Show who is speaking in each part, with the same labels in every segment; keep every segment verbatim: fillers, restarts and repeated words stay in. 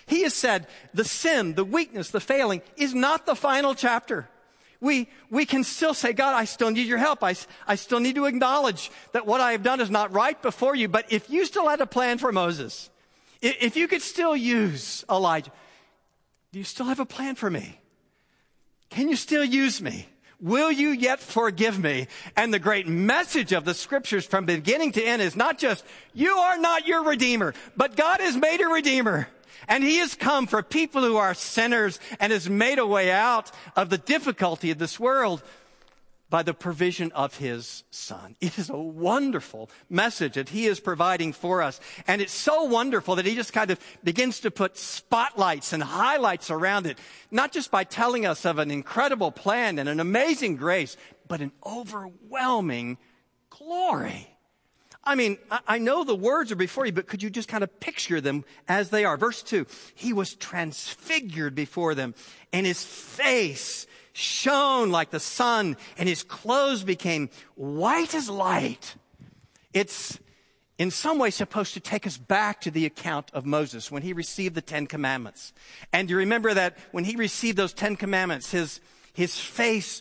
Speaker 1: He has said the sin, the weakness, the failing is not the final chapter. We, we can still say, God, I still need your help. I, I still need to acknowledge that what I have done is not right before you. But if you still had a plan for Moses, if, if you could still use Elijah, do you still have a plan for me? Can you still use me? Will you yet forgive me? And the great message of the scriptures from beginning to end is not just, you are not your redeemer, but God has made a redeemer. And he has come for people who are sinners and has made a way out of the difficulty of this world by the provision of his Son. It is a wonderful message that he is providing for us. And it's so wonderful that he just kind of begins to put spotlights and highlights around it, not just by telling us of an incredible plan and an amazing grace, but an overwhelming glory. I mean, I know the words are before you, but could you just kind of picture them as they are? Verse two, he was transfigured before them, and his face shone like the sun, and his clothes became white as light. It's in some way supposed to take us back to the account of Moses when he received the Ten Commandments. And you remember that when he received those Ten Commandments, his, his face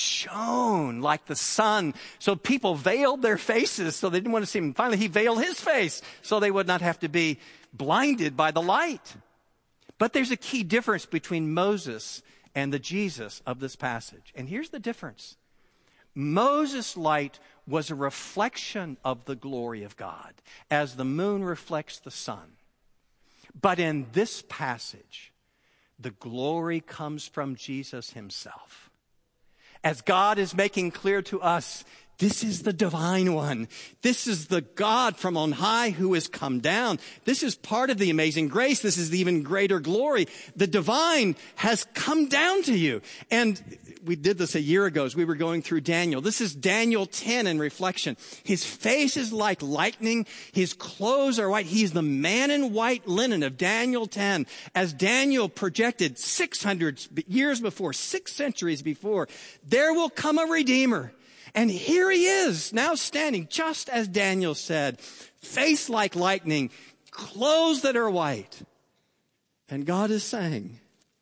Speaker 1: shone like the sun. So people veiled their faces so they didn't want to see him. Finally, he veiled his face so they would not have to be blinded by the light. But there's a key difference between Moses and the Jesus of this passage. And here's the difference. Moses' light was a reflection of the glory of God, as the moon reflects the sun. But in this passage, the glory comes from Jesus himself. As God is making clear to us, this is the divine one. This is the God from on high who has come down. This is part of the amazing grace. This is the even greater glory. The divine has come down to you. And we did this a year ago as we were going through Daniel. This is Daniel ten in reflection. His face is like lightning. His clothes are white. He's the man in white linen of Daniel ten. As Daniel projected six hundred years before, six centuries before, there will come a Redeemer. And here he is, now standing, just as Daniel said, face like lightning, clothes that are white. And God is saying,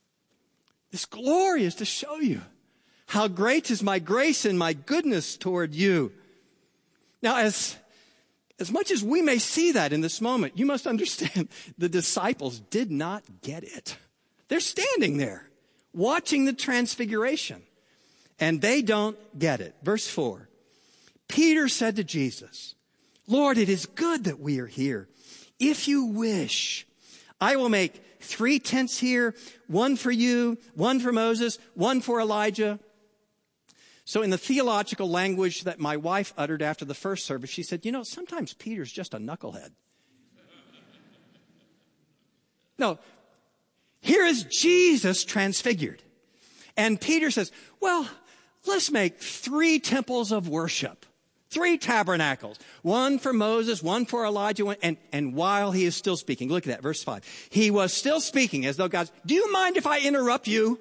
Speaker 1: this glory is to show you how great is my grace and my goodness toward you. Now, as, as much as we may see that in this moment, you must understand the disciples did not get it. They're standing there, watching the transfiguration. And they don't get it. Verse four, Peter said to Jesus, Lord, it is good that we are here. If you wish, I will make three tents here, one for you, one for Moses, one for Elijah. So in the theological language that my wife uttered after the first service, she said, you know, sometimes Peter's just a knucklehead. No, here is Jesus transfigured. And Peter says, well, let's make three temples of worship, three tabernacles, one for Moses, one for Elijah. One, and, and while he is still speaking, look at that, verse five. He was still speaking as though God's, do you mind if I interrupt you?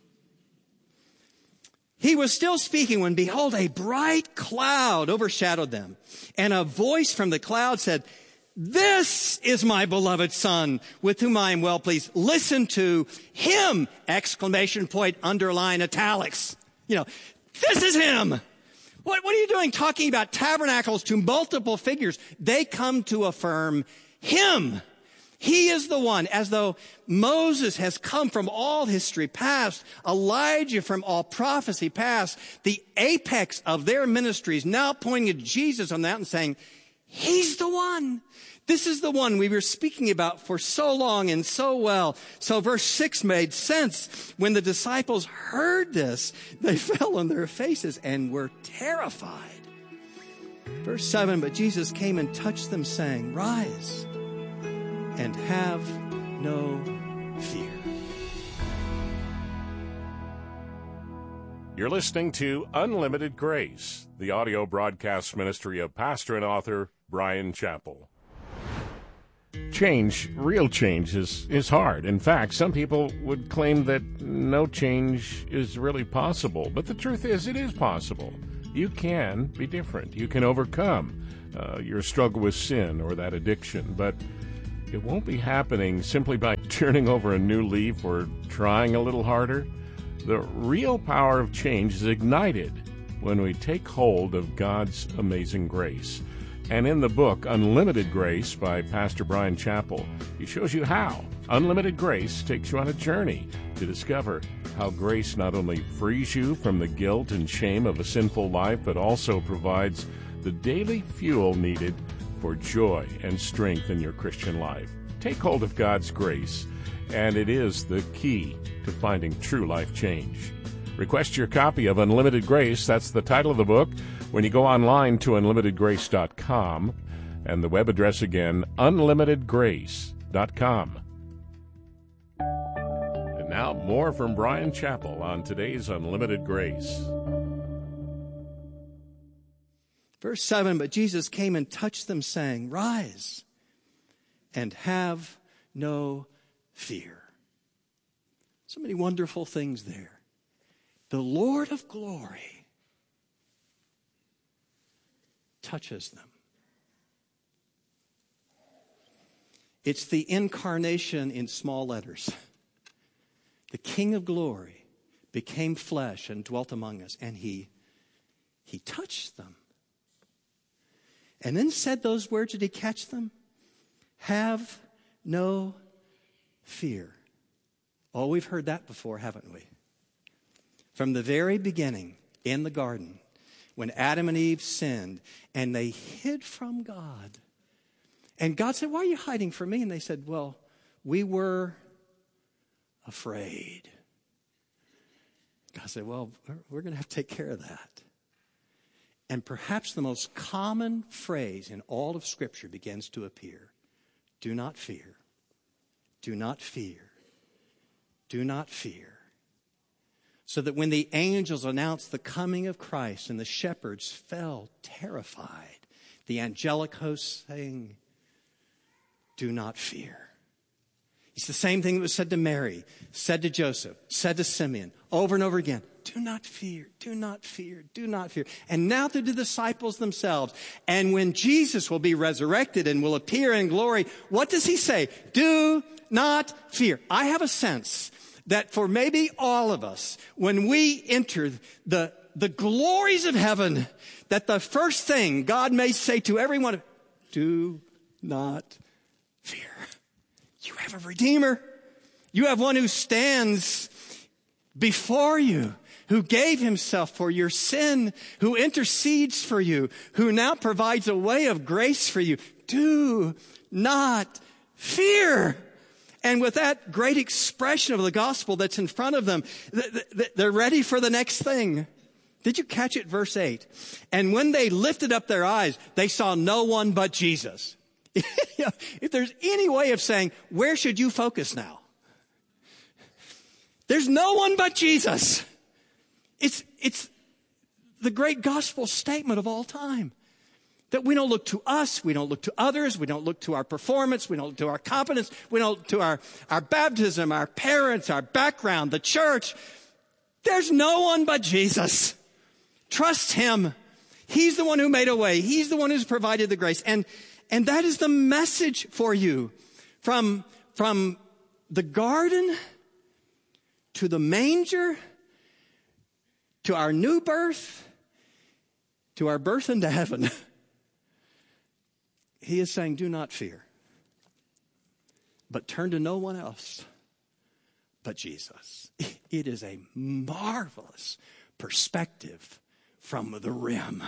Speaker 1: He was still speaking when, behold, a bright cloud overshadowed them. And a voice from the cloud said, this is my beloved Son, with whom I am well pleased. Listen to him! Exclamation point, underline, italics. You know, this is him. What, what are you doing talking about tabernacles to multiple figures? They come to affirm him. He is the one, as though Moses has come from all history past, Elijah from all prophecy past, the apex of their ministries now pointing at Jesus on that and saying, he's the one. This is the one we were speaking about for so long and so well. So verse six made sense. When the disciples heard this, they fell on their faces and were terrified. Verse seven, but Jesus came and touched them, saying, rise and have no fear.
Speaker 2: You're listening to Unlimited Grace, the audio broadcast ministry of pastor and author Bryan Chapell. Change, real change, is, is hard. In fact, some people would claim that no change is really possible. But the truth is, it is possible. You can be different. You can overcome uh, your struggle with sin or that addiction. But it won't be happening simply by turning over a new leaf or trying a little harder. The real power of change is ignited when we take hold of God's amazing grace. And in the book, Unlimited Grace by Pastor Bryan Chapell, he shows you how. Unlimited Grace takes you on a journey to discover how grace not only frees you from the guilt and shame of a sinful life, but also provides the daily fuel needed for joy and strength in your Christian life. Take hold of God's grace, and it is the key to finding true life change. Request your copy of Unlimited Grace. That's the title of the book. When you go online to unlimited grace dot com, and the web address again, unlimited grace dot com. And now more from Bryan Chapell on today's Unlimited Grace.
Speaker 1: Verse seven, but Jesus came and touched them, saying, rise and have no fear. So many wonderful things there. The Lord of glory touches them. It's the incarnation in small letters. The King of glory became flesh and dwelt among us, and he, he touched them. And then said those words, did he catch them? Have no fear. Oh, we've heard that before, haven't we? From the very beginning in the garden, when Adam and Eve sinned and they hid from God. And God said, why are you hiding from me? And they said, well, we were afraid. God said, well, we're going to have to take care of that. And perhaps the most common phrase in all of Scripture begins to appear. Do not fear. Do not fear. Do not fear. So that when the angels announced the coming of Christ and the shepherds fell terrified, the angelic hosts saying, do not fear. It's the same thing that was said to Mary, said to Joseph, said to Simeon, over and over again. Do not fear, do not fear, do not fear. And now to the disciples themselves. And when Jesus will be resurrected and will appear in glory, what does he say? Do not fear. I have a sense that for maybe all of us, when we enter the, the glories of heaven, that the first thing God may say to everyone, do not fear. You have a Redeemer. You have one who stands before you, who gave himself for your sin, who intercedes for you, who now provides a way of grace for you. Do not fear. And with that great expression of the gospel that's in front of them, they're ready for the next thing. Did you catch it? Verse eight. And when they lifted up their eyes, they saw no one but Jesus. If there's any way of saying, where should you focus now? There's no one but Jesus. It's, it's the great gospel statement of all time. That we don't look to us, we don't look to others, we don't look to our performance, we don't look to our competence, we don't look to our, our baptism, our parents, our background, the church. There's no one but Jesus. Trust him. He's the one who made a way. He's the one who's provided the grace. And, and that is the message for you. From, from the garden to the manger to our new birth to our birth into heaven. He is saying, do not fear, but turn to no one else but Jesus. It is a marvelous perspective from the rim.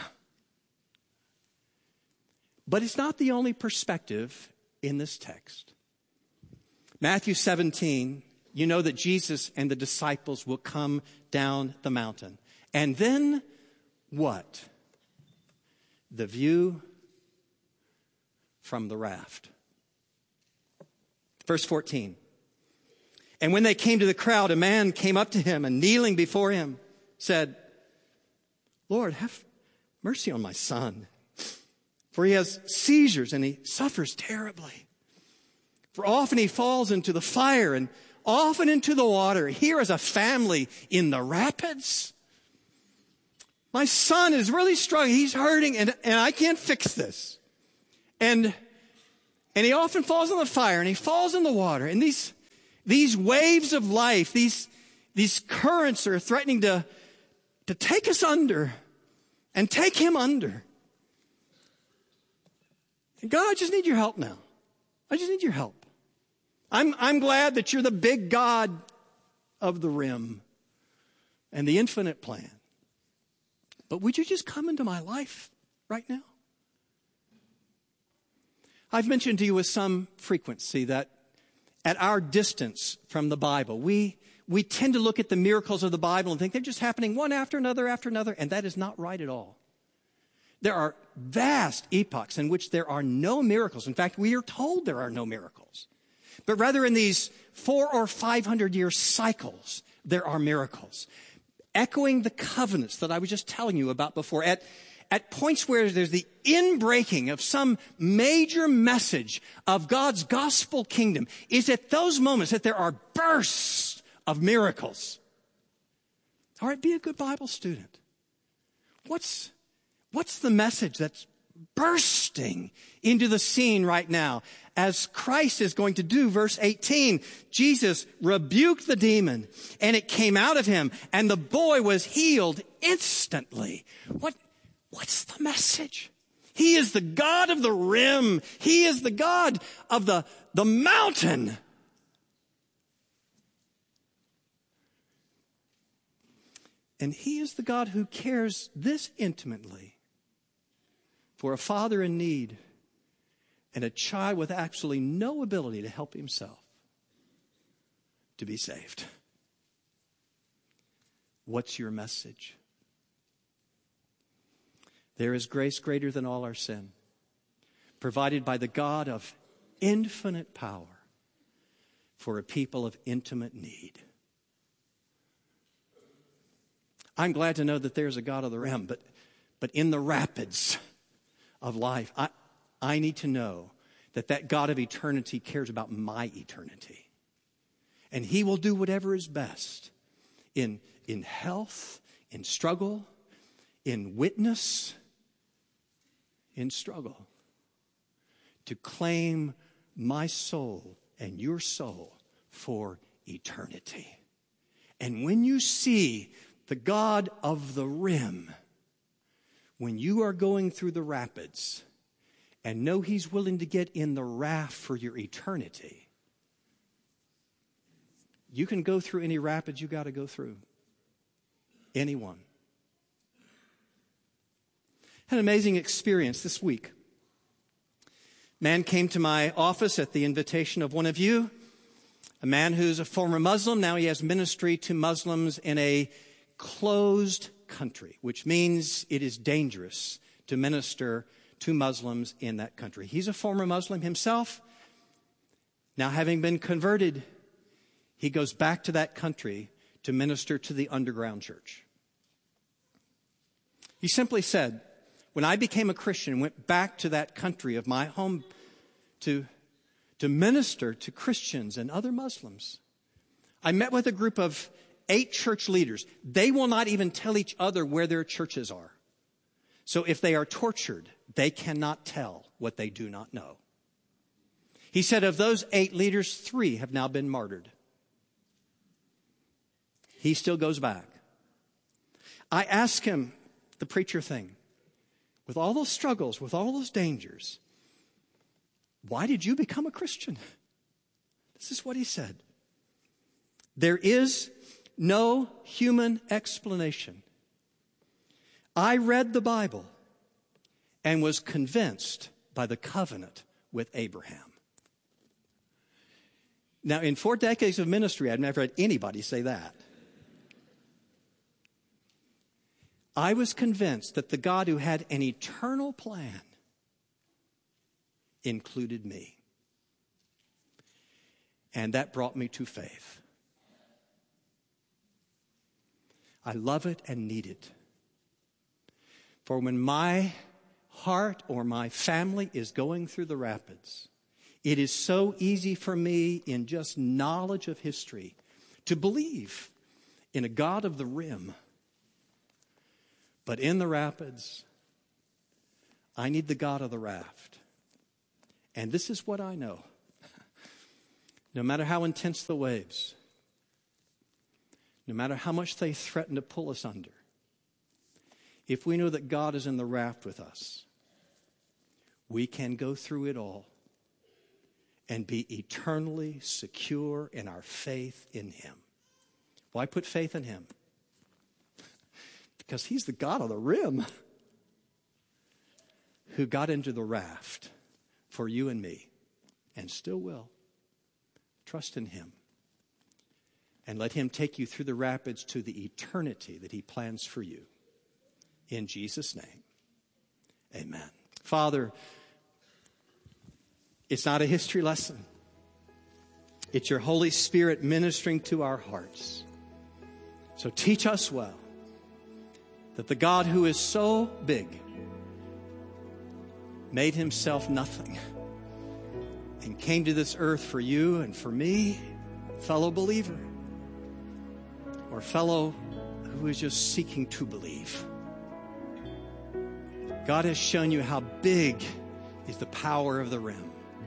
Speaker 1: But it's not the only perspective in this text. Matthew seventeen, you know that Jesus and the disciples will come down the mountain. And then what? The view from the raft. Verse fourteen. And when they came to the crowd, a man came up to him and kneeling before him said, Lord, have mercy on my son, for he has seizures and he suffers terribly. For often he falls into the fire and often into the water. Here is a family in the rapids. My son is really struggling. He's hurting and, and I can't fix this. And, And he often falls in the fire, and he falls in the water. And these, these waves of life, these, these currents are threatening to, to take us under and take him under. And God, I just need your help now. I just need your help. I'm, I'm glad that you're the big God of the rim and the infinite plan. But would you just come into my life right now? I've mentioned to you with some frequency that at our distance from the Bible, we, we tend to look at the miracles of the Bible and think they're just happening one after another after another, and that is not right at all. There are vast epochs in which there are no miracles. In fact, we are told there are no miracles. But rather in these four or five hundred year cycles, there are miracles. Echoing the covenants that I was just telling you about before. At, at points where there's the inbreaking of some major message of God's gospel kingdom, is at those moments that there are bursts of miracles. All right, be a good Bible student. What's, what's the message that's bursting into the scene right now? As Christ is going to do, verse eighteen, Jesus rebuked the demon, and it came out of him, and the boy was healed instantly. What, what's the message? He is the God of the rim. He is the God of the, the mountain. And he is the God who cares this intimately for a father in need and a child with absolutely no ability to help himself to be saved. What's your message? There is grace greater than all our sin, provided by the God of infinite power for a people of intimate need. I'm glad to know that there's a God of the rim, but, but in the rapids of life, I, I need to know that that God of eternity cares about my eternity. And he will do whatever is best in, in health, in struggle, in witness, in struggle, to claim my soul and your soul for eternity. And when you see the God of the rim, when you are going through the rapids and know he's willing to get in the raft for your eternity, you can go through any rapids you got to go through. Anyone. Had an amazing experience this week. Man came to my office at the invitation of one of you, a man who's a former Muslim. Now he has ministry to Muslims in a closed country, which means it is dangerous to minister to Muslims in that country. He's a former Muslim himself. Now, having been converted, he goes back to that country to minister to the underground church. He simply said, when I became a Christian and went back to that country of my home to, to minister to Christians and other Muslims, I met with a group of eight church leaders. They will not even tell each other where their churches are. So if they are tortured, they cannot tell what they do not know. He said of those eight leaders, three have now been martyred. He still goes back. I asked him the preacher thing. With all those struggles, with all those dangers, why did you become a Christian? This is what he said. There is no human explanation. I read the Bible and was convinced by the covenant with Abraham. Now, in four decades of ministry, I've never had anybody say that. I was convinced that the God who had an eternal plan included me. And that brought me to faith. I love it and need it. For when my heart or my family is going through the rapids, it is so easy for me in just knowledge of history to believe in a God of the rim. But in the rapids, I need the God of the raft. And this is what I know. No matter how intense the waves, no matter how much they threaten to pull us under, if we know that God is in the raft with us, we can go through it all and be eternally secure in our faith in him. Why put faith in him? Because he's the God of the rim who got into the raft for you and me and still will. Trust in him and let him take you through the rapids to the eternity that he plans for you. In Jesus' name, amen. Father, it's not a history lesson. It's your Holy Spirit ministering to our hearts. So teach us well that the God who is so big made himself nothing and came to this earth for you and for me, fellow believer, or fellow who is just seeking to believe. God has shown you how big is the power of the rim,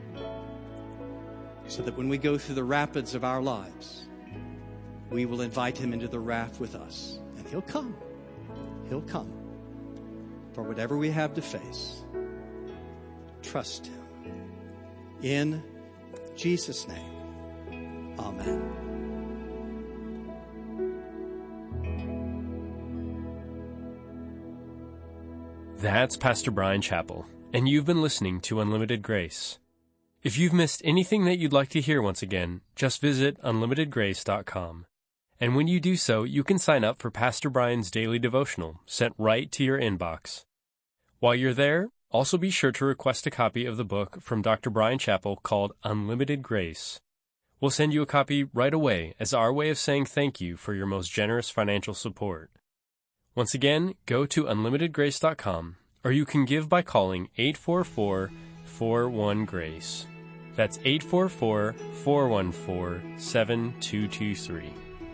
Speaker 1: so that when we go through the rapids of our lives, we will invite him into the raft with us. And he'll come. He'll come for whatever we have to face. Trust him. In Jesus' name, amen.
Speaker 3: That's Pastor Bryan Chapell, and you've been listening to Unlimited Grace. If you've missed anything that you'd like to hear once again, just visit unlimited grace dot com. And when you do so, you can sign up for Pastor Bryan's daily devotional sent right to your inbox. While you're there, also be sure to request a copy of the book from Doctor Bryan Chapell called Unlimited Grace. We'll send you a copy right away as our way of saying thank you for your most generous financial support. Once again, go to unlimited grace dot com, or you can give by calling eight four four, four one, GRACE. That's eight four four, four one four, seven two two three.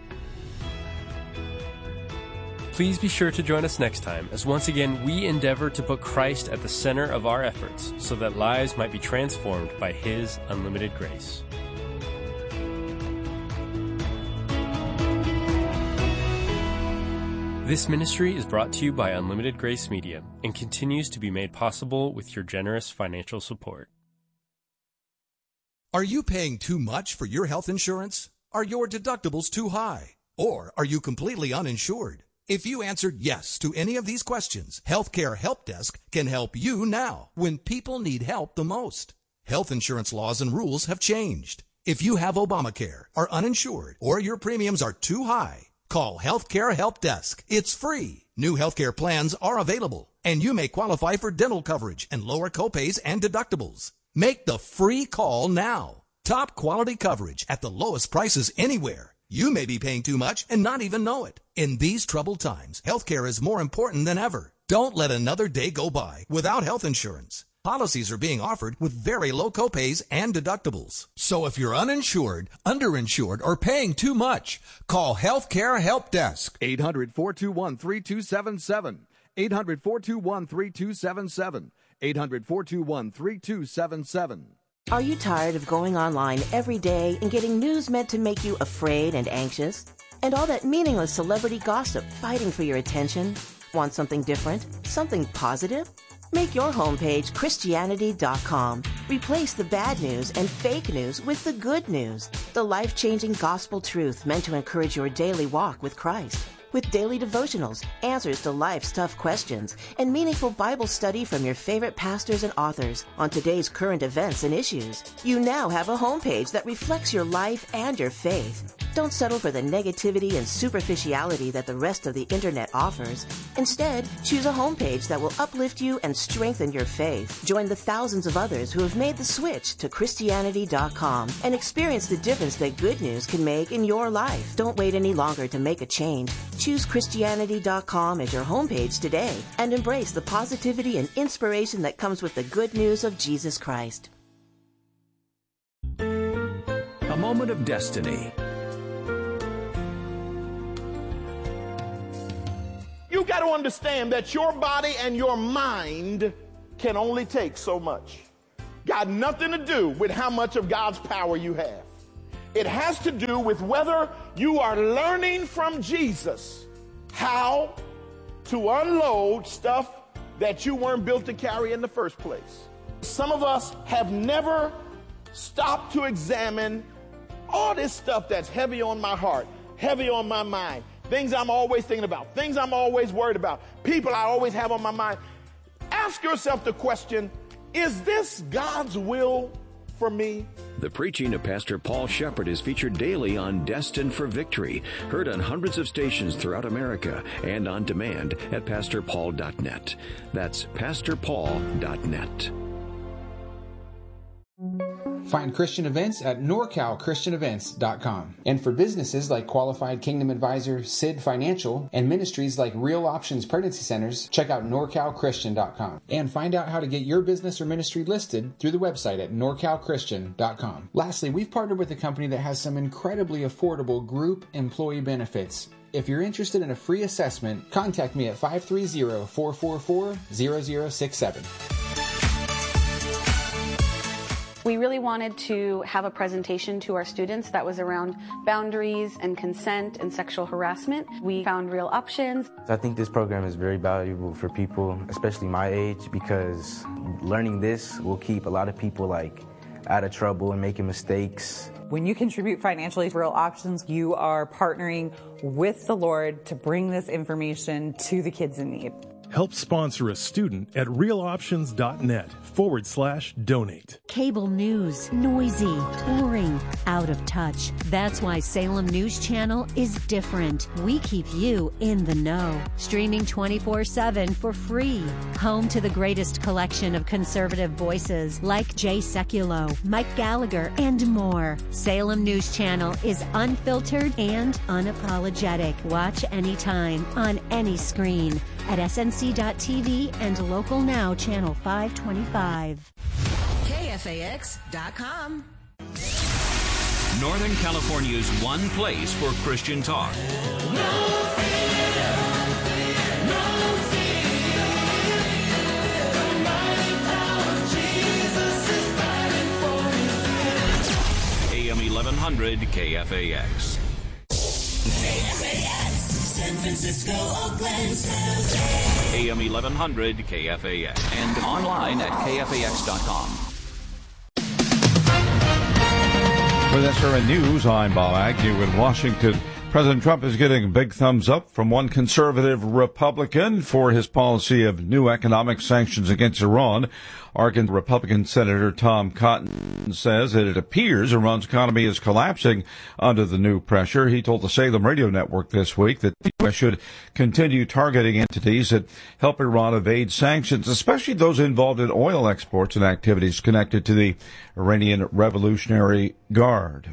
Speaker 3: Please be sure to join us next time as once again we endeavor to put Christ at the center of our efforts so that lives might be transformed by his unlimited grace. This ministry is brought to you by Unlimited Grace Media and continues to be made possible with your generous financial support.
Speaker 4: Are you paying too much for your health insurance? Are your deductibles too high? Or are you completely uninsured? If you answered yes to any of these questions, Healthcare Help Desk can help you now when people need help the most. Health insurance laws and rules have changed. If you have Obamacare, are uninsured, or your premiums are too high, call Healthcare Help Desk. It's free. New healthcare plans are available, and you may qualify for dental coverage and lower copays and deductibles. Make the free call now. Top quality coverage at the lowest prices anywhere. You may be paying too much and not even know it. In these troubled times, healthcare is more important than ever. Don't let another day go by without health insurance. Policies are being offered with very low copays and deductibles. So if you're uninsured, underinsured, or paying too much, call Healthcare Help Desk.
Speaker 5: eight hundred, four two one, three two seven seven. eight hundred, four two one, three two seven seven. eight hundred, four two one, three two seven seven.
Speaker 6: Are you tired of going online every day and getting news meant to make you afraid and anxious? And all that meaningless celebrity gossip fighting for your attention? Want something different? Something positive? Make your homepage Christianity dot com. Replace the bad news and fake news with the good news. The life-changing gospel truth meant to encourage your daily walk with Christ. With daily devotionals, answers to life's tough questions, and meaningful Bible study from your favorite pastors and authors on today's current events and issues. You now have a homepage that reflects your life and your faith. Don't settle for the negativity and superficiality that the rest of the internet offers. Instead, choose a homepage that will uplift you and strengthen your faith. Join the thousands of others who have made the switch to Christianity dot com and experience the difference that good news can make in your life. Don't wait any longer to make a change. Choose Christianity dot com as your homepage today and embrace the positivity and inspiration that comes with the good news of Jesus Christ.
Speaker 7: A moment of destiny.
Speaker 8: You got to understand that your body and your mind can only take so much. got nothing to do with how much of God's power you have. It has to do with whether you are learning from Jesus how to unload stuff that you weren't built to carry in the first place. Some of us have never stopped to examine all this stuff that's heavy on my heart, heavy on my mind, things I'm always thinking about, things I'm always worried about, people I always have on my mind. Ask yourself the question, is this God's will for me?
Speaker 7: The preaching of Pastor Paul Shepard is featured daily on Destined for Victory, heard on hundreds of stations throughout America and on demand at pastor paul dot net. That's pastor paul dot net.
Speaker 9: Find Christian events at nor cal christian events dot com. And for businesses like Qualified Kingdom Advisor, S I D Financial, and ministries like Real Options Pregnancy Centers, check out nor cal christian dot com. And find out how to get your business or ministry listed through the website at nor cal christian dot com. Lastly, we've partnered with a company that has some incredibly affordable group employee benefits. If you're interested in a free assessment, contact me at five three zero, four four four, zero zero six seven.
Speaker 10: We really wanted to have a presentation to our students that was around boundaries and consent and sexual harassment. We found Real Options.
Speaker 11: I think this program is very valuable for people, especially my age, because learning this will keep a lot of people like out of trouble and making mistakes.
Speaker 12: When you contribute financially to Real Options, you are partnering with the Lord to bring this information to the kids in need.
Speaker 13: Help sponsor a student at realoptions.net forward slash donate.
Speaker 14: Cable news, noisy, boring, out of touch. That's why Salem News Channel is different. We keep you in the know. Streaming twenty-four seven for free. Home to the greatest collection of conservative voices like Jay Sekulow, Mike Gallagher, and more. Salem News Channel is unfiltered and unapologetic. Watch anytime, on any screen, at S N C dot T V and Local Now Channel five twenty-five.
Speaker 15: K F A X dot com.
Speaker 7: Northern California's one place for Christian talk.
Speaker 15: No fear, no fear. The mighty power of Jesus is fighting for you.
Speaker 7: A M eleven hundred K F A X.
Speaker 15: K F A X, San Francisco, Oakland, San Jose.
Speaker 7: A M eleven hundred K F A X. And online at K F A X dot com.
Speaker 16: With S R N News, I'm Bob Agnew in Washington. President Trump is getting a big thumbs up from one conservative Republican for his policy of new economic sanctions against Iran. Arkansas Republican Senator Tom Cotton says that it appears Iran's economy is collapsing under the new pressure. He told the Salem Radio Network this week that the U S should continue targeting entities that help Iran evade sanctions, especially those involved in oil exports and activities connected to the Iranian Revolutionary Guard.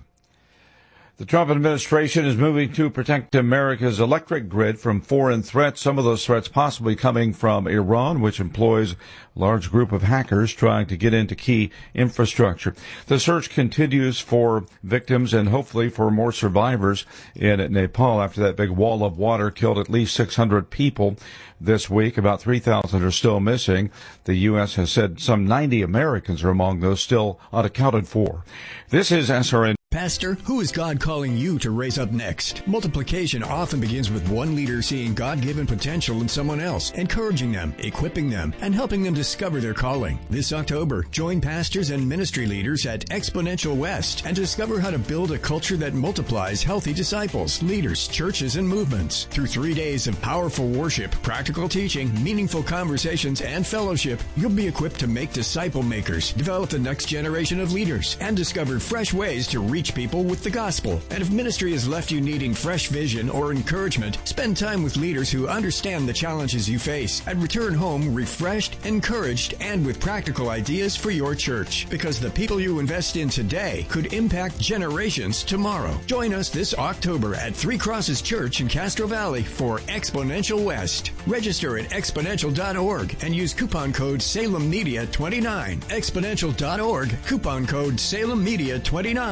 Speaker 16: The Trump administration is moving to protect America's electric grid from foreign threats, some of those threats possibly coming from Iran, which employs a large group of hackers trying to get into key infrastructure. The search continues for victims and hopefully for more survivors in Nepal after that big wall of water killed at least six hundred people this week. About three thousand are still missing. The U S has said some ninety Americans are among those still unaccounted for. This is S R N.
Speaker 17: Pastor, who is God calling you to raise up next? Multiplication often begins with one leader seeing God-given potential in someone else, encouraging them, equipping them, and helping them discover their calling. This October, join pastors and ministry leaders at Exponential West and discover how to build a culture that multiplies healthy disciples, leaders, churches, and movements. Through three days of powerful worship, practical teaching, meaningful conversations, and fellowship, you'll be equipped to make disciple makers, develop the next generation of leaders, and discover fresh ways to reach people with the gospel. And if ministry has left you needing fresh vision or encouragement, spend time with leaders who understand the challenges you face and return home refreshed, encouraged, and with practical ideas for your church. Because the people you invest in today could impact generations tomorrow. Join us this October at Three Crosses Church in Castro Valley for Exponential West. Register at exponential dot org and use coupon code Salem Media twenty-nine. exponential dot org, coupon code Salem Media twenty-nine.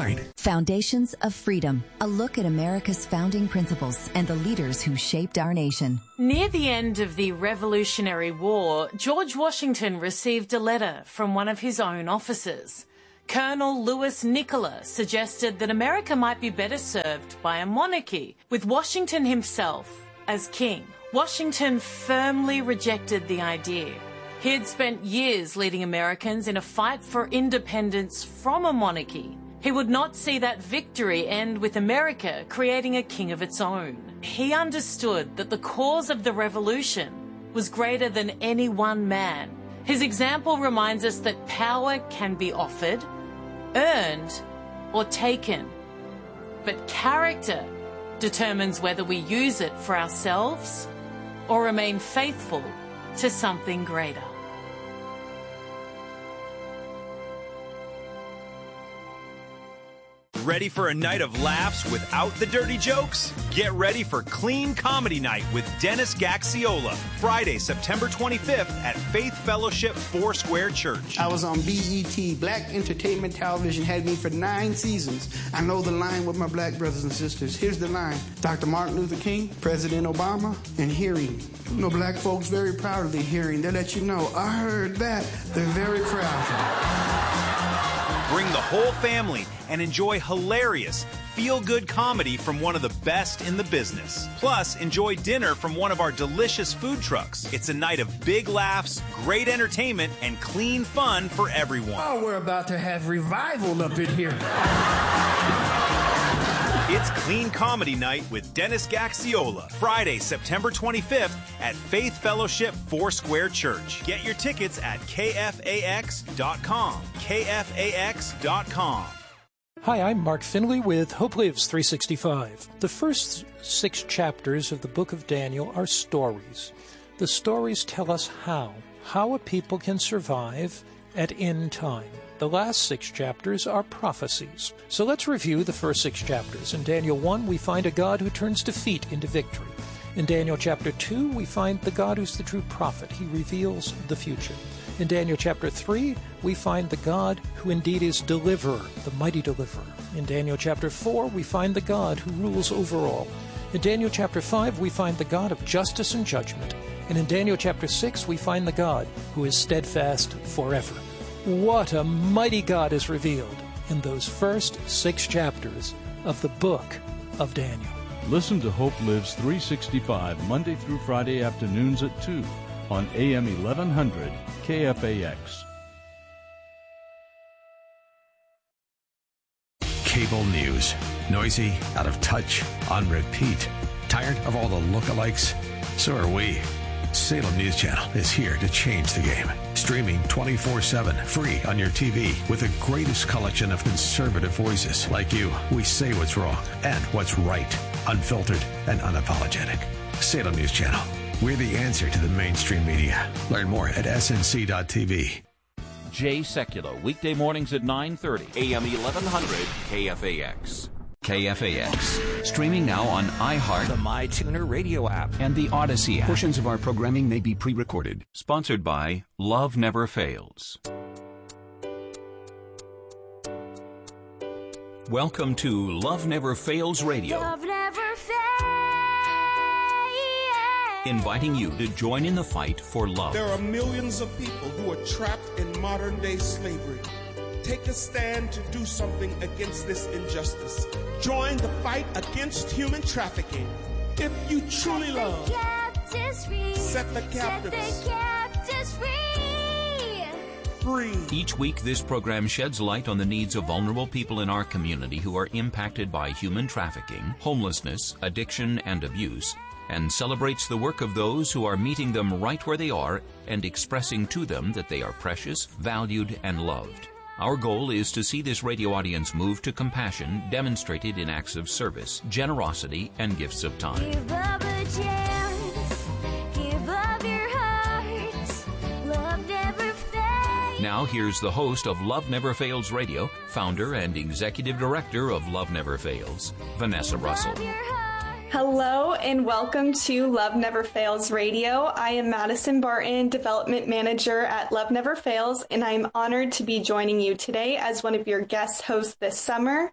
Speaker 18: Foundations of Freedom, a look at America's founding principles and the leaders who shaped our nation.
Speaker 19: Near the end of the Revolutionary War, George Washington received a letter from one of his own officers. Colonel Louis Nicola suggested that America might be better served by a monarchy, with Washington himself as king. Washington firmly rejected the idea. He had spent years leading Americans in a fight for independence from a monarchy. He would not see that victory end with America creating a king of its own. He understood that the cause of the revolution was greater than any one man. His example reminds us that power can be offered, earned, or taken. But character determines whether we use it for ourselves or remain faithful to something greater.
Speaker 20: Ready for a night of laughs without the dirty jokes? Get ready for Clean Comedy Night with Dennis Gaxiola, Friday, September twenty-fifth at Faith Fellowship Foursquare Church.
Speaker 21: I was on B E T, Black Entertainment Television, had me for nine seasons. I know the line with my black brothers and sisters. Here's the line. Doctor Martin Luther King, President Obama, and hearing. You know, black folks very proud of their hearing. They let you know, I heard that. They're very proud.
Speaker 20: Bring the whole family and enjoy hilarious, feel-good comedy from one of the best in the business. Plus, enjoy dinner from one of our delicious food trucks. It's a night of big laughs, great entertainment, and clean fun for everyone.
Speaker 21: Oh, we're about to have revival up in here.
Speaker 20: It's Clean Comedy Night with Dennis Gaxiola, Friday, September twenty-fifth at Faith Fellowship Foursquare Church. Get your tickets at K F A X dot com. K F A X dot com.
Speaker 22: Hi, I'm Mark Finley with Hope Lives three sixty-five. The first six chapters of the book of Daniel are stories. The stories tell us how, how a people can survive at end time. The last six chapters are prophecies. So let's review the first six chapters. In Daniel one, we find a God who turns defeat into victory. In Daniel chapter two, we find the God who's the true prophet. He reveals the future. In Daniel chapter three, we find the God who indeed is deliverer, the mighty deliverer. In Daniel chapter four, we find the God who rules over all. In Daniel chapter five, we find the God of justice and judgment. And in Daniel chapter six, we find the God who is steadfast forever. What a mighty God is revealed in those first six chapters of the book of Daniel.
Speaker 23: Listen to Hope Lives three sixty-five Monday through Friday afternoons at two on A M eleven hundred K F A X.
Speaker 17: Cable news. Noisy, out of touch, on repeat. Tired of all the lookalikes? So are we. Salem News Channel is here to change the game. Streaming twenty-four seven, free on your T V, with the greatest collection of conservative voices like you. We say what's wrong and what's right, unfiltered and unapologetic. Salem News Channel. We're the answer to the mainstream media. Learn more at S N C dot T V.
Speaker 24: Jay Sekulow, weekday mornings at nine thirty, A M eleven hundred K F A X. K F A X. Streaming now on iHeart, the MyTuner radio app, and the Odyssey app.
Speaker 25: Portions of our programming may be pre-recorded.
Speaker 24: Sponsored by Love Never Fails. Welcome to Love Never Fails Radio.
Speaker 15: Love never fails.
Speaker 24: Inviting you to join in the fight for love.
Speaker 26: There are millions of people who are trapped in modern-day slavery. Take a stand to do something against this injustice. Join the fight against human trafficking. If you truly love, set the captives free. Free.
Speaker 24: Each week, this program sheds light on the needs of vulnerable people in our community who are impacted by human trafficking, homelessness, addiction, and abuse, and celebrates the work of those who are meeting them right where they are and expressing to them that they are precious, valued, and loved. Our goal is to see this radio audience move to compassion demonstrated in acts of service, generosity, and gifts of time.
Speaker 15: Give up a chance. Give up your heart. Love never fails.
Speaker 24: Now here's the host of Love Never Fails Radio, founder and executive director of Love Never Fails, Vanessa Russell.
Speaker 27: Hello and welcome to Love Never Fails Radio. I am Madison Barton, Development Manager at Love Never Fails, and I'm honored to be joining you today as one of your guest hosts this summer.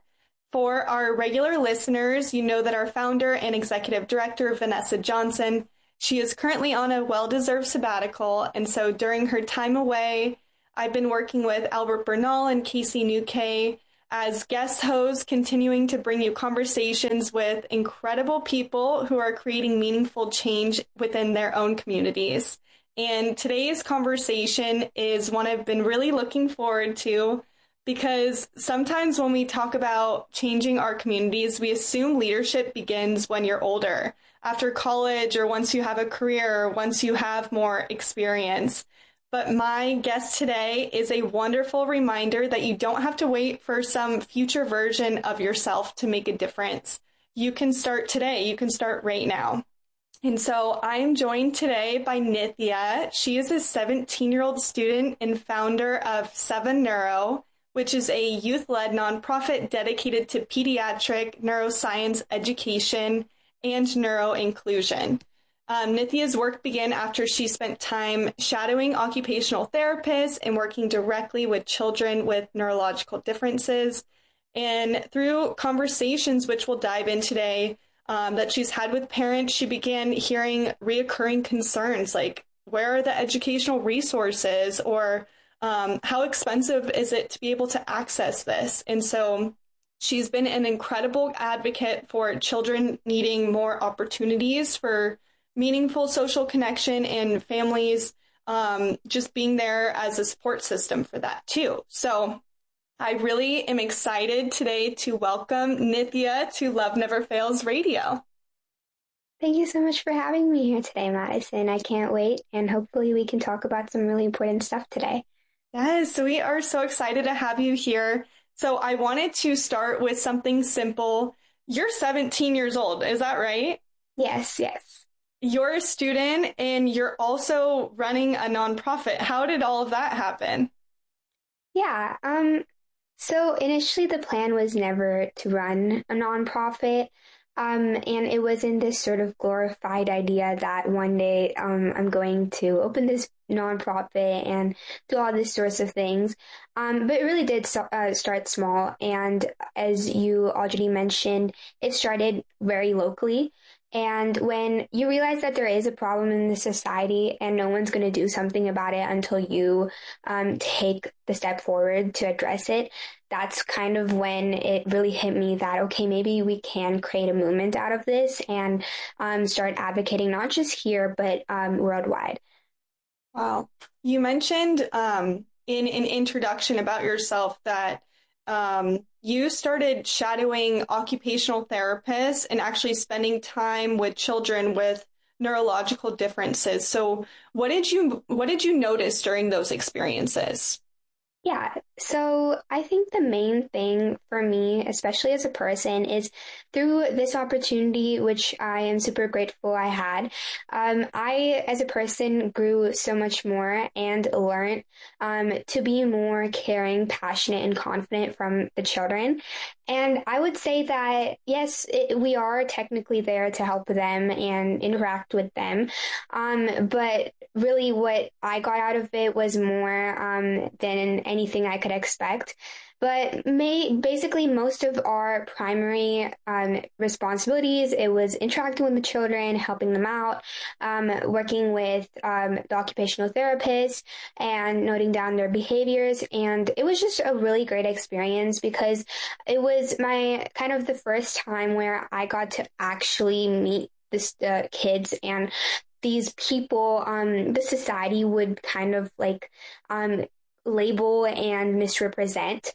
Speaker 27: For our regular listeners, you know that our founder and executive director, Vanessa Johnson, she is currently on a well-deserved sabbatical, and so during her time away, I've been working with Albert Bernal and Casey Newkay as guest hosts, continuing to bring you conversations with incredible people who are creating meaningful change within their own communities. And today's conversation is one I've been really looking forward to, because sometimes when we talk about changing our communities, we assume leadership begins when you're older, after college, or once you have a career, or once you have more experience. But my guest today is a wonderful reminder that you don't have to wait for some future version of yourself to make a difference. You can start today. You can start right now. And so I am joined today by Nithya. She is a seventeen-year-old student and founder of Seven Neuro, which is a youth-led nonprofit dedicated to pediatric neuroscience education and neuro inclusion. Um, Nithya's work began after she spent time shadowing occupational therapists and working directly with children with neurological differences. And through conversations, which we'll dive in today, um, that she's had with parents, she began hearing reoccurring concerns like, where are the educational resources, or Um, how expensive is it to be able to access this? And so she's been an incredible advocate for children needing more opportunities for meaningful social connection, and families um, just being there as a support system for that too. So I really am excited today to welcome Nithya to Love Never Fails Radio.
Speaker 1: Thank you so much for having me here today, Madison. I can't wait, and hopefully we can talk about some really important stuff today.
Speaker 27: Yes, we are so excited to have you here. So I wanted to start with something simple. You're seventeen years old, is that right?
Speaker 1: Yes, yes.
Speaker 27: You're a student and you're also running a nonprofit. How did all of that happen?
Speaker 1: Yeah, um, so initially the plan was never to run a nonprofit. Um, and it wasn't this sort of glorified idea that one day um, I'm going to open this nonprofit and do all these sorts of things. Um, but it really did so, uh, start small. And as you already mentioned, it started very locally. And when you realize that there is a problem in the society and no one's going to do something about it until you um, take the step forward to address it, that's kind of when it really hit me that, okay, maybe we can create a movement out of this and um, start advocating not just here, but um, worldwide.
Speaker 27: Wow. You mentioned um, in an introduction about yourself that um, you started shadowing occupational therapists and actually spending time with children with neurological differences. So what did you what did you notice during those experiences?
Speaker 1: Yeah, so I think the main thing for me, especially as a person, is through this opportunity, which I am super grateful I had, um, I, as a person, grew so much more and learned um, to be more caring, passionate, and confident from the children. And I would say that, yes, it, we are technically there to help them and interact with them. Um, but really what I got out of it was more um, than anything I could expect. But may, basically most of our primary um, responsibilities, it was interacting with the children, helping them out, um, working with um, the occupational therapists and noting down their behaviors. And it was just a really great experience because it was my kind of the first time where I got to actually meet the uh, kids and these people, um, the society would kind of like um, label and misrepresent.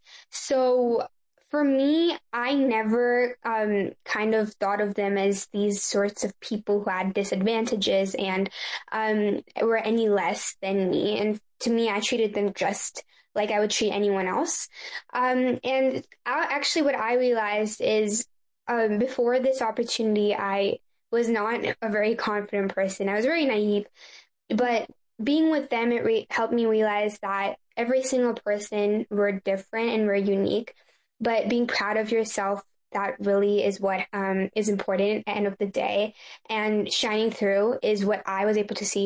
Speaker 1: So for me, I never um, kind of thought of them as these sorts of people who had disadvantages and um, were any less than me. And to me, I treated them just like I would treat anyone else. Um, and I, actually what I realized is um, before this opportunity, I was not a very confident person. I was very naive, but being with them, it re- helped me realize that every single person, we're different and we're unique, but being proud of yourself, that really is what um, is important at the end of the day. And shining through is what I was able to see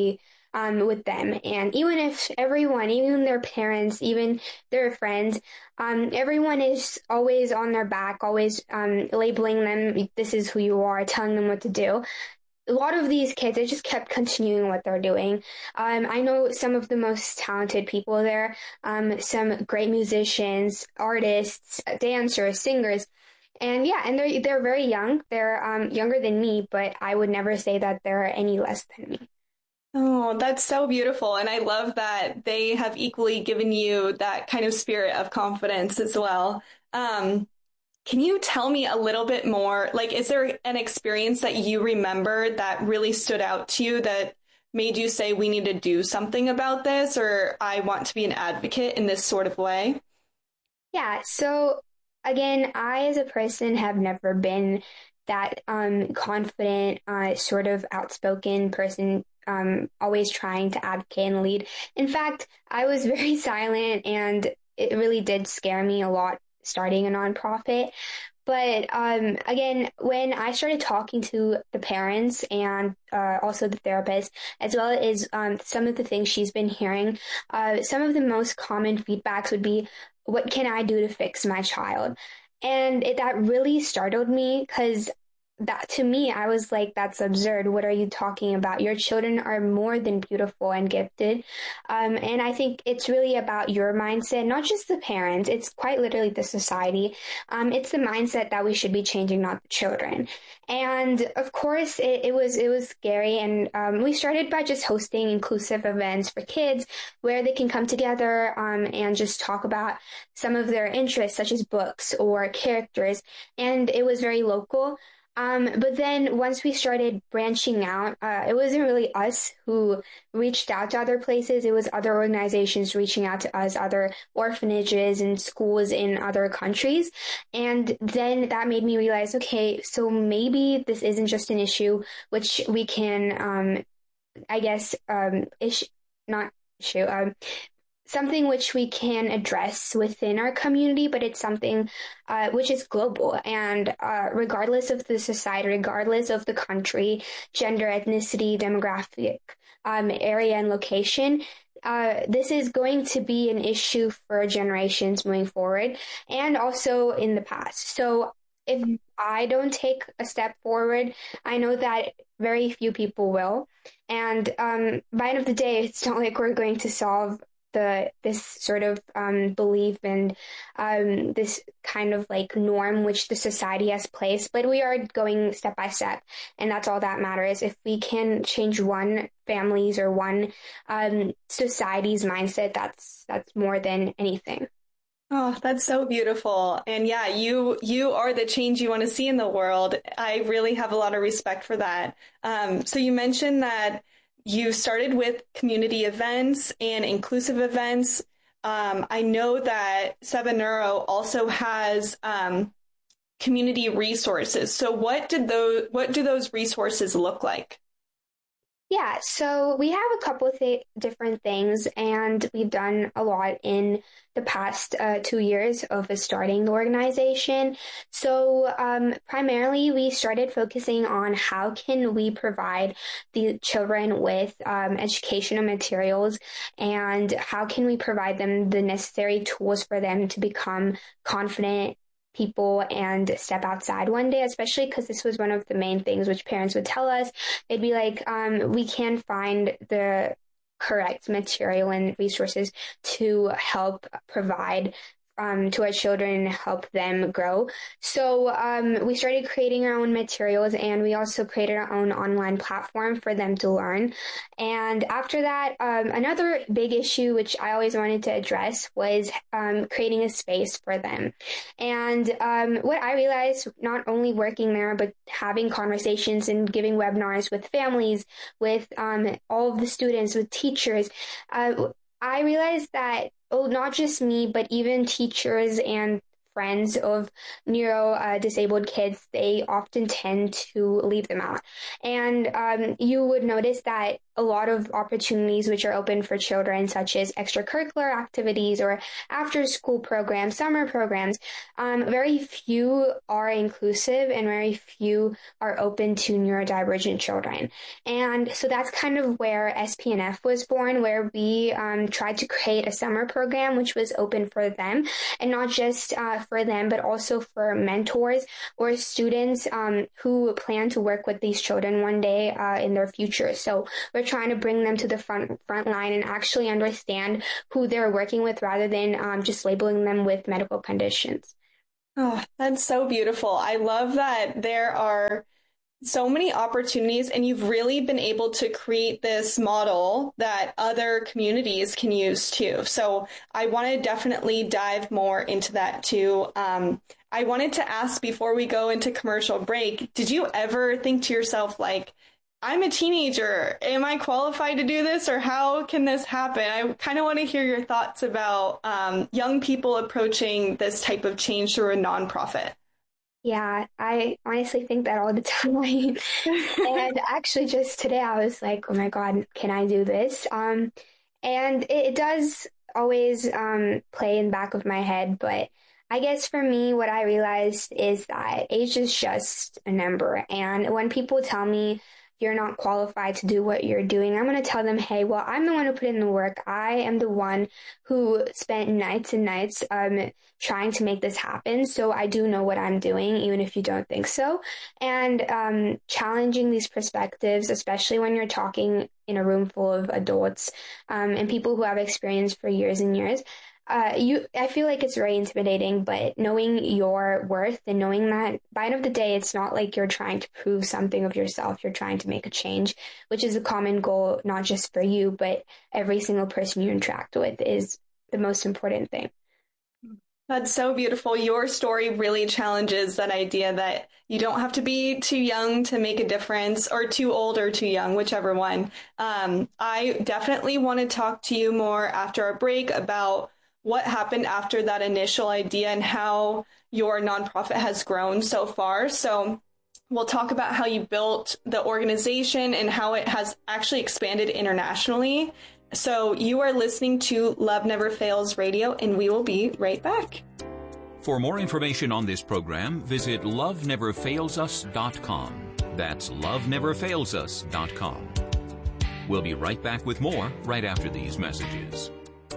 Speaker 1: um, with them. And even if everyone, even their parents, even their friends, um, everyone is always on their back, always um, labeling them, this is who you are, telling them what to do. A lot of these kids, they just kept continuing what they're doing. Um, I know some of the most talented people there, um, some great musicians, artists, dancers, singers. And yeah, and they're, they're very young. They're um, younger than me, but I would never say that they're any less than me.
Speaker 27: Oh, that's so beautiful. And I love that they have equally given you that kind of spirit of confidence as well. Um, Can you tell me a little bit more? Like, is there an experience that you remember that really stood out to you that made you say, we need to do something about this, or I want to be an advocate in this sort of way?
Speaker 1: Yeah. So again, I as a person have never been that um, confident, uh, sort of outspoken person, um, always trying to advocate and lead. In fact, I was very silent, and it really did scare me a lot starting a nonprofit. But um, again, when I started talking to the parents and uh, also the therapist, as well as um, some of the things she's been hearing, uh, some of the most common feedbacks would be, what can I do to fix my child? And it, that really startled me, because that to me, I was like, that's absurd. What are you talking about? Your children are more than beautiful and gifted. Um, and I think it's really about your mindset, not just the parents. It's quite literally the society. Um, it's the mindset that we should be changing, not the children. And of course, it, it was it was scary. And um, we started by just hosting inclusive events for kids where they can come together um, and just talk about some of their interests, such as books or characters. And it was very local. Um, but then once we started branching out, uh, it wasn't really us who reached out to other places. It was other organizations reaching out to us, other orphanages and schools in other countries. And then that made me realize, okay, so maybe this isn't just an issue which we can, um, I guess, um, issue, not issue, um, something which we can address within our community, but it's something uh, which is global. And uh, regardless of the society, regardless of the country, gender, ethnicity, demographic, um, area, and location, uh, this is going to be an issue for generations moving forward, and also in the past. So if I don't take a step forward, I know that very few people will. And um, by the end of the day, it's not like we're going to solve the this sort of um, belief and um, this kind of like norm which the society has placed, but we are going step by step, and that's all that matters. If we can change one family's or one um, society's mindset, that's that's more than anything.
Speaker 27: Oh, that's so beautiful. And yeah, you you are the change you want to see in the world. I really have a lot of respect for that. Um, so you mentioned that you started with community events and inclusive events. Um, I know that Seven Neuro also has um, community resources. So what did those what do those resources look like?
Speaker 1: Yeah, so we have a couple of th- different things, and we've done a lot in the past uh, two years of starting the organization. So um, primarily, we started focusing on how can we provide the children with um, educational materials, and how can we provide them the necessary tools for them to become confident people and step outside one day, especially because this was one of the main things which parents would tell us. They'd be like, um, we can't find the correct material and resources to help provide um, to our children and help them grow. So um, we started creating our own materials, and we also created our own online platform for them to learn. And after that, um, another big issue which I always wanted to address was um, creating a space for them. And um, what I realized, not only working there, but having conversations and giving webinars with families, with um, all of the students, with teachers, uh, I realized that, oh, not just me, but even teachers and friends of neuro uh, disabled kids, they often tend to leave them out. And um, you would notice that a lot of opportunities which are open for children, such as extracurricular activities or after-school programs, summer programs, um, very few are inclusive and very few are open to neurodivergent children. And so that's kind of where S P N F was born, where we um, tried to create a summer program which was open for them, and not just uh, for them, but also for mentors or students um, who plan to work with these children one day uh, in their future. So we're trying to bring them to the front front line and actually understand who they're working with rather than um, just labeling them with medical conditions.
Speaker 27: Oh, that's so beautiful. I love that there are so many opportunities, and you've really been able to create this model that other communities can use too. So I want to definitely dive more into that too. Um, I wanted to ask before we go into commercial break, did you ever think to yourself, like, I'm a teenager, am I qualified to do this, or how can this happen? I kind of want to hear your thoughts about um, young people approaching this type of change through a nonprofit.
Speaker 1: Yeah, I honestly think that all the time. And actually just today I was like, oh my God, can I do this? Um, and it, it does always um, play in the back of my head. But I guess for me, what I realized is that age is just a number. And when people tell me you're not qualified to do what you're doing, I'm going to tell them, hey, well, I'm the one who put in the work. I am the one who spent nights and nights um, trying to make this happen. So I do know what I'm doing, even if you don't think so. And um, challenging these perspectives, especially when you're talking in a room full of adults um, and people who have experience for years and years, Uh, you, I feel like it's very intimidating, but knowing your worth and knowing that by the end of the day, it's not like you're trying to prove something of yourself. You're trying to make a change, which is a common goal, not just for you, but every single person you interact with is the most important thing.
Speaker 27: That's so beautiful. Your story really challenges that idea that you don't have to be too young to make a difference, or too old or too young, whichever one. Um, I definitely want to talk to you more after our break about what happened after that initial idea and how your nonprofit has grown so far. So we'll talk about how you built the organization and how it has actually expanded internationally. So you are listening to Love Never Fails Radio, and we will be right back.
Speaker 24: For more information on this program, visit love never fails us dot com. That's love never fails us dot com. We'll be right back with more right after these messages.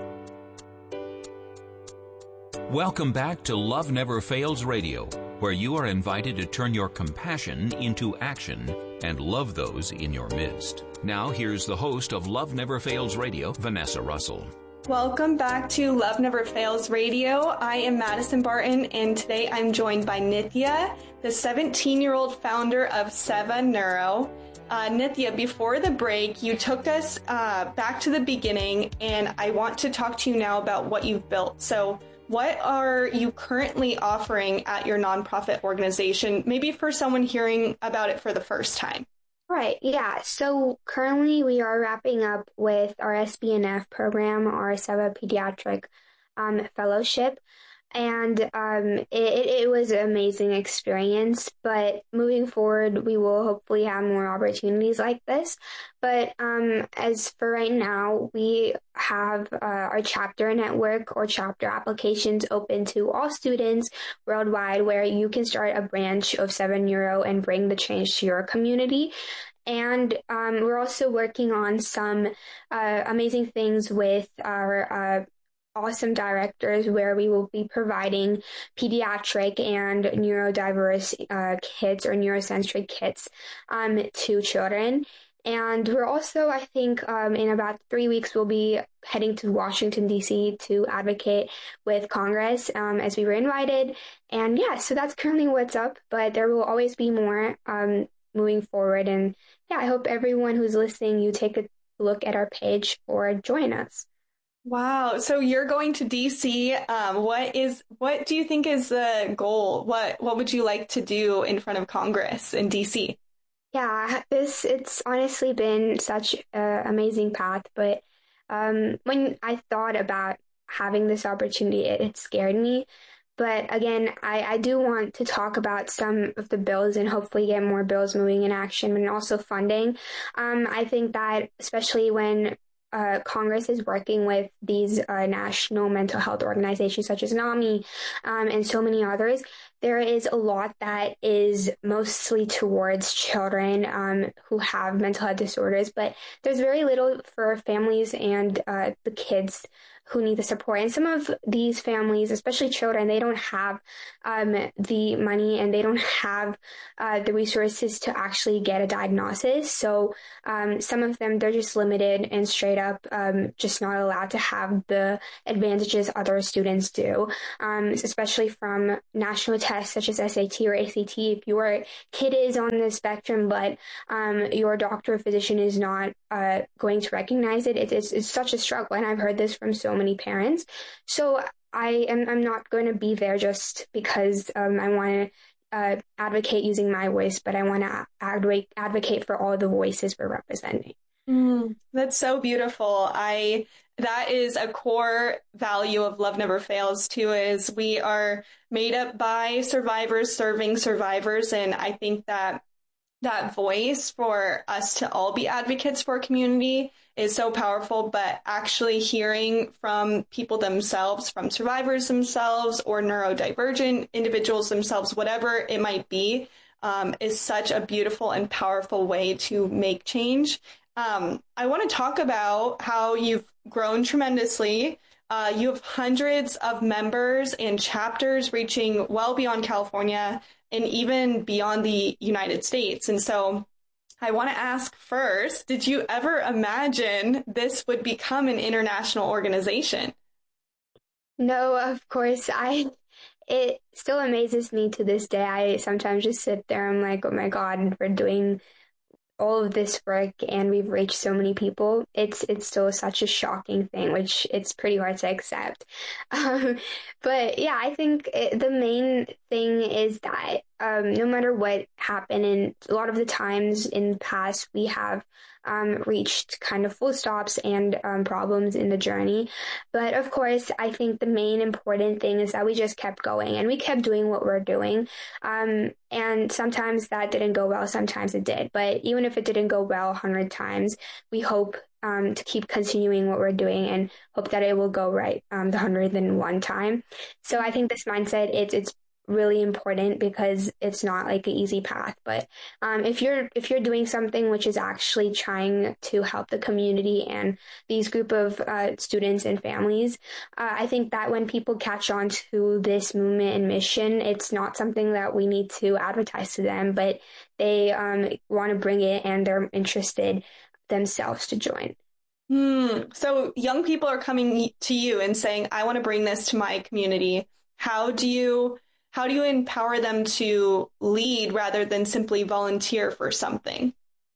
Speaker 24: Welcome back to Love Never Fails Radio, where you are invited to turn your compassion into action and love those in your midst. Now, here's the host of Love Never Fails Radio, Vanessa Russell.
Speaker 27: Welcome back to Love Never Fails Radio. I am Madison Barton, and today I'm joined by Nithya, the seventeen-year-old founder of Seva Neuro. Uh, Nithya, before the break, you took us uh, back to the beginning, and I want to talk to you now about what you've built. So what are you currently offering at your nonprofit organization, maybe for someone hearing about it for the first time?
Speaker 1: Right, yeah. So currently we are wrapping up with our S B N F program, our Seva Pediatric um, Fellowship. And um, it, it was an amazing experience, but moving forward, we will hopefully have more opportunities like this. But um, as for right now, we have uh, our chapter network or chapter applications open to all students worldwide, where you can start a branch of Seva Neuro and bring the change to your community. And um, we're also working on some uh, amazing things with our uh, awesome directors, where we will be providing pediatric and neurodiverse uh, kits or neurosensory kits um, to children. And we're also, I think, um, in about three weeks, we'll be heading to Washington, D C to advocate with Congress um, as we were invited. And yeah, so that's currently what's up, but there will always be more um, moving forward. And yeah, I hope everyone who's listening, you take a look at our page or join us.
Speaker 27: Wow. So you're going to D C. Um, what is, what do you think is the goal? What, what would you like to do in front of Congress in D C?
Speaker 1: Yeah, this, it's honestly been such an amazing path, but um, when I thought about having this opportunity, it, it scared me. but again, I, I do want to talk about some of the bills and hopefully get more bills moving in action, and also funding. Um, I think that especially when Uh, Congress is working with these uh, national mental health organizations such as NAMI um, and so many others, there is a lot that is mostly towards children um, who have mental health disorders, but there's very little for families and uh, the kids who need the support. And some of these families, especially children, they don't have um, the money and they don't have uh, the resources to actually get a diagnosis. So um, some of them, they're just limited and straight up um, just not allowed to have the advantages other students do, um, especially from national tests such as S A T or A C T. If your kid is on the spectrum, but um, your doctor or physician is not uh, going to recognize it, it it's, it's such a struggle. And I've heard this from so many parents. So I am I'm not going to be there just because um, I want to uh, advocate using my voice, but I want to advocate advocate for all the voices we're representing.
Speaker 27: Mm, that's so beautiful. I that is a core value of Love Never Fails too, is we are made up by survivors serving survivors. And I think that that voice for us to all be advocates for community is so powerful, but actually hearing from people themselves, from survivors themselves or neurodivergent individuals themselves, whatever it might be, um, is such a beautiful and powerful way to make change. Um, I want to talk about how you've grown tremendously. Uh, you have hundreds of members and chapters reaching well beyond California and even beyond the United States. And so I want to ask first, did you ever imagine this would become an international organization?
Speaker 1: No, of course. I it still amazes me to this day. I sometimes just sit there, I'm like, oh my God, we're doing all of this work and we've reached so many people. It's it's still such a shocking thing, which it's pretty hard to accept. Um, but yeah, I think it, the main thing is that um, no matter what happened, and a lot of the times in the past, we have um, reached kind of full stops and um, problems in the journey. But of course, I think the main important thing is that we just kept going and we kept doing what we're doing. Um, and sometimes that didn't go well, sometimes it did. But even if it didn't go well a hundred times, we hope um, to keep continuing what we're doing and hope that it will go right um, the hundredth and one time. So I think this mindset, it's it's really important because it's not like an easy path. But um, if you're if you're doing something which is actually trying to help the community and these group of uh, students and families, uh, I think that when people catch on to this movement and mission, it's not something that we need to advertise to them, but they um, want to bring it and they're interested themselves to join.
Speaker 27: Hmm. So young people are coming to you and saying, I want to bring this to my community. How do you How do you empower them to lead rather than simply volunteer for something?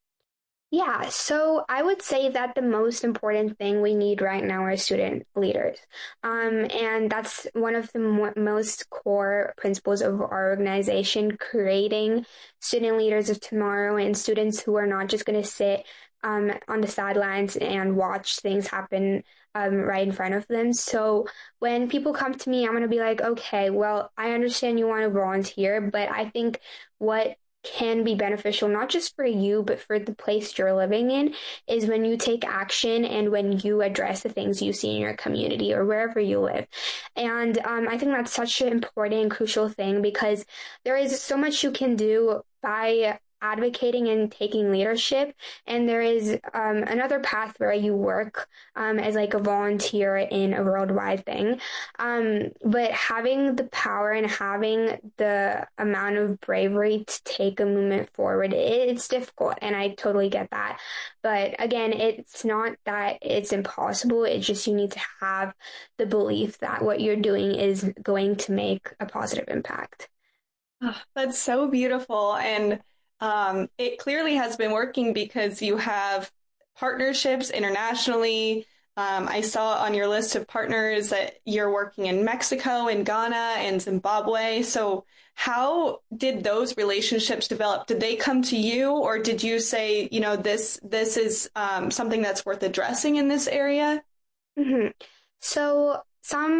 Speaker 1: Yeah, so I would say that the most important thing we need right now are student leaders. Um, and that's one of the mo- most core principles of our organization, creating student leaders of tomorrow and students who are not just going to sit um, on the sidelines and watch things happen Um, right in front of them. So when people come to me, I'm going to be like, okay, well, I understand you want to volunteer, but I think what can be beneficial, not just for you, but for the place you're living in, is when you take action and when you address the things you see in your community or wherever you live. And um, I think that's such an important and crucial thing because there is so much you can do by advocating and taking leadership, and there is um, another path where you work um, as like a volunteer in a worldwide thing, um, but having the power and having the amount of bravery to take a movement forward, it, it's difficult, and I totally get that. But again, it's not that it's impossible, it's just you need to have the belief that what you're doing is going to make a positive impact.
Speaker 27: Oh, that's so beautiful. And Um, it clearly has been working because you have partnerships internationally. Um, I saw on your list of partners that you're working in Mexico and Ghana and Zimbabwe. So how did those relationships develop? Did they come to you, or did you say, you know, this this is um, something that's worth addressing in this area?
Speaker 1: Mm-hmm. So some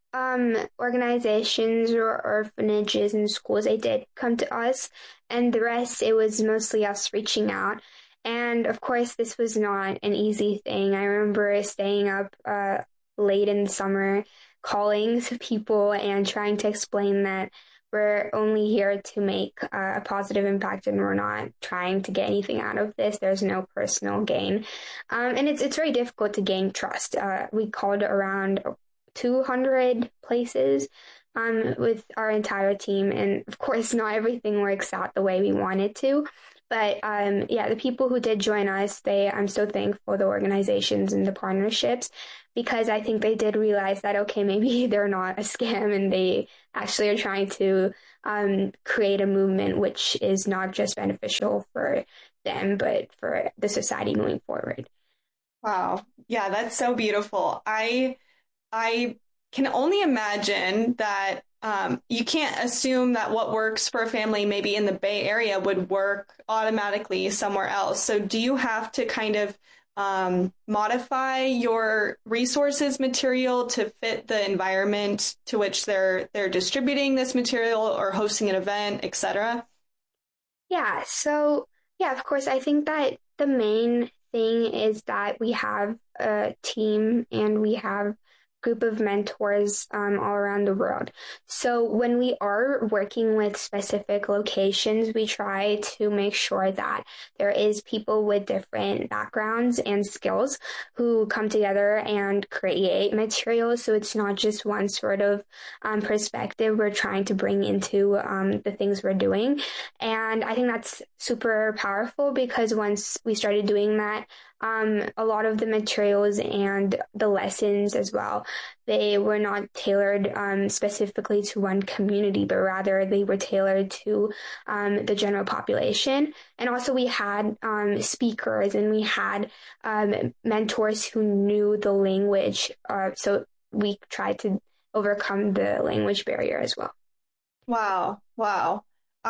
Speaker 1: um, organizations or orphanages and schools, they did come to us, and the rest, it was mostly us reaching out. And of course, this was not an easy thing. I remember staying up uh, late in the summer, calling to people and trying to explain that we're only here to make uh, a positive impact, and we're not trying to get anything out of this. There's no personal gain. Um, and it's it's very difficult to gain trust. Uh, we called around two hundred places um, with our entire team. And of course, not everything works out the way we wanted to. But um, yeah, the people who did join us, they I'm so thankful, the organizations and the partnerships, because I think they did realize that, okay, maybe they're not a scam and they actually are trying to um, create a movement which is not just beneficial for them, but for the society moving forward.
Speaker 27: Wow. Yeah, that's so beautiful. I I can only imagine that um, you can't assume that what works for a family maybe in the Bay Area would work automatically somewhere else. So do you have to kind of um, modify your resources material to fit the environment to which they're they're distributing this material or hosting an event, et cetera?
Speaker 1: Yeah, so yeah, of course, I think that the main thing is that we have a team and we have group of mentors um, all around the world. So when we are working with specific locations, we try to make sure that there is people with different backgrounds and skills who come together and create materials. So it's not just one sort of um, perspective we're trying to bring into um, the things we're doing. And I think that's super powerful, because once we started doing that, Um, a lot of the materials and the lessons as well, they were not tailored um, specifically to one community, but rather they were tailored to um, the general population. And also we had um, speakers and we had um, mentors who knew the language. Uh, so we tried to overcome the language barrier as well.
Speaker 27: Wow. Wow.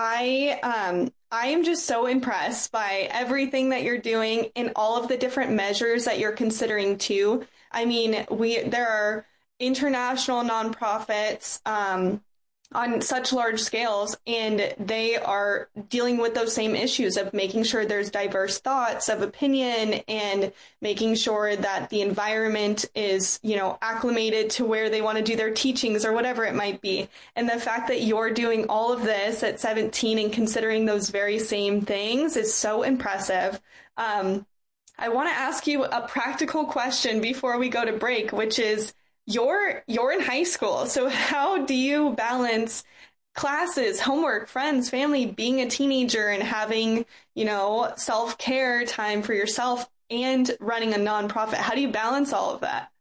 Speaker 27: I um I am just so impressed by everything that you're doing and all of the different measures that you're considering too. I mean, we there are international nonprofits um, on such large scales, and they are dealing with those same issues of making sure there's diverse thoughts of opinion and making sure that the environment is, you know, acclimated to where they want to do their teachings or whatever it might be. And the fact that you're doing all of this at seventeen and considering those very same things is so impressive. Um, I want to ask you a practical question before we go to break, which is, You're you're in high school, so how do you balance classes, homework, friends, family, being a teenager and having, you know, self-care time for yourself and running a nonprofit? How do you balance all of that?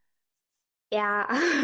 Speaker 1: Yeah,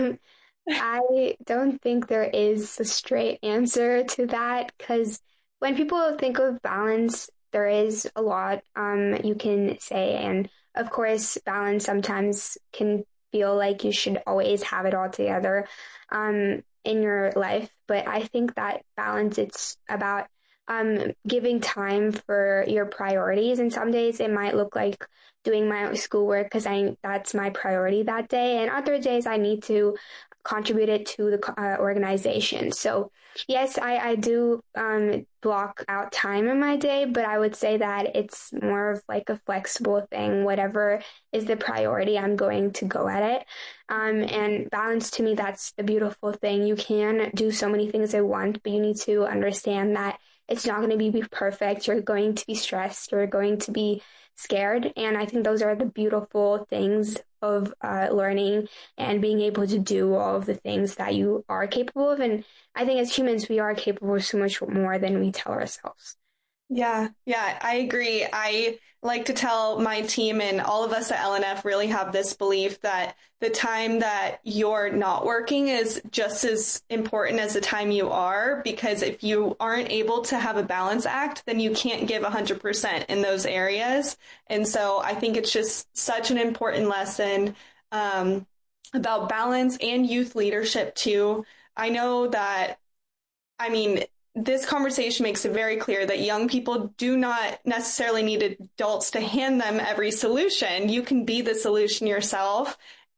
Speaker 1: I don't think there is a straight answer to that, because when people think of balance, there is a lot um, you can say. And of course, balance sometimes can feel like you should always have it all together um, in your life. But I think that balance, it's about um, giving time for your priorities. And some days it might look like doing my own schoolwork because I that's my priority that day. And other days I need to contribute it to the uh, organization. So yes, I, I do um, block out time in my day, but I would say that it's more of like a flexible thing. Whatever is the priority, I'm going to go at it. Um, and balance, to me, that's the beautiful thing. You can do so many things at once, but you need to understand that it's not going to be perfect. You're going to be stressed. You're going to be scared. And I think those are the beautiful things of uh, learning and being able to do all of the things that you are capable of. And I think as humans, we are capable of so much more than we tell ourselves.
Speaker 27: Yeah, yeah, I agree. I like to tell my team, and all of us at L N F really have this belief that the time that you're not working is just as important as the time you are, because if you aren't able to have a balance act, then you can't give one hundred percent in those areas. And so I think it's just such an important lesson um, about balance and youth leadership too. I know that, I mean, this conversation makes it very clear that young people do not necessarily need adults to hand them every solution. You can be the solution yourself.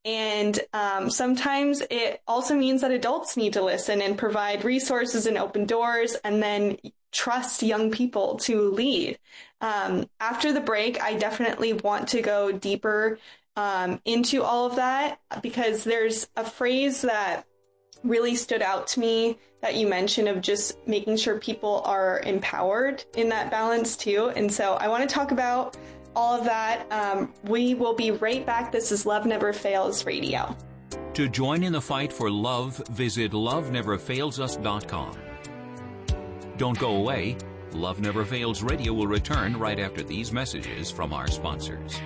Speaker 27: And um, sometimes it also means that adults need to listen and provide resources and open doors, and then trust young people to lead. Um, after the break, I definitely want to go deeper um, into all of that, because there's a phrase that really stood out to me that you mentioned of just making sure people are empowered in that balance too. And so I want to talk about all of that. Um, we will be right back. This is Love Never Fails Radio.
Speaker 24: To join in the fight for love, visit love never fails us dot com. Don't go away. Love Never Fails Radio will return right after these messages from our sponsors.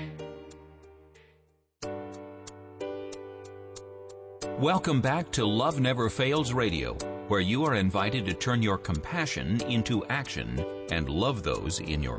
Speaker 24: Welcome back to Love Never Fails Radio, where you are invited to turn your compassion into action and love those in your